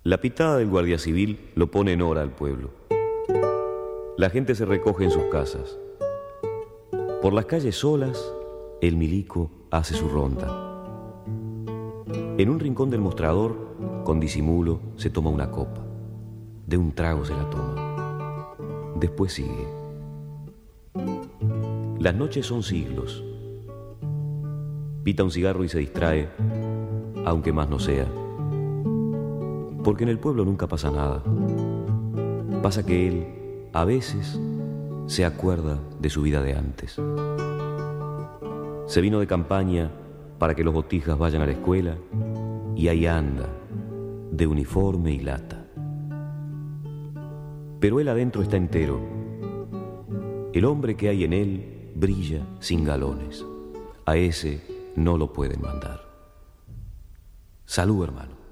La pitada del guardia civil lo pone en hora al pueblo. La gente se recoge en sus casas. Por las calles solas, el milico hace su ronda. En un rincón del mostrador, con disimulo, se toma una copa. De un trago se la toma. Después sigue. Las noches son siglos. Pita un cigarro y se distrae, aunque más no sea. Porque en el pueblo nunca pasa nada. Pasa que él, a veces, se acuerda de su vida de antes. Se vino de campaña para que los botijas vayan a la escuela y ahí anda, de uniforme y lata. Pero él adentro está entero. El hombre que hay en él brilla sin galones. A ese no lo pueden mandar. Salud, hermano.